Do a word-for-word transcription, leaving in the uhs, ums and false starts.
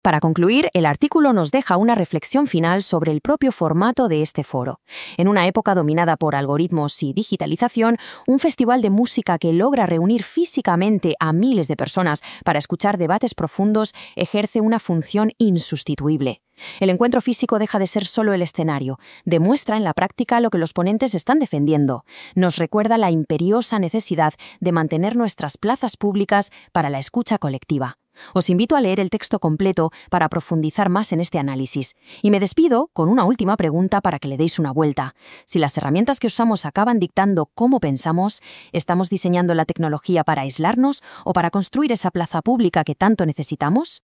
Para concluir, el artículo nos deja una reflexión final sobre el propio formato de este foro. En una época dominada por algoritmos y digitalización, un festival de música que logra reunir físicamente a miles de personas para escuchar debates profundos ejerce una función insustituible. El encuentro físico deja de ser solo el escenario, demuestra en la práctica lo que los ponentes están defendiendo, nos recuerda la imperiosa necesidad de mantener nuestras plazas públicas para la escucha colectiva. Os invito a leer el texto completo para profundizar más en este análisis. Y me despido con una última pregunta para que le deis una vuelta. Si las herramientas que usamos acaban dictando cómo pensamos, ¿estamos diseñando la tecnología para aislarnos o para construir esa plaza pública que tanto necesitamos?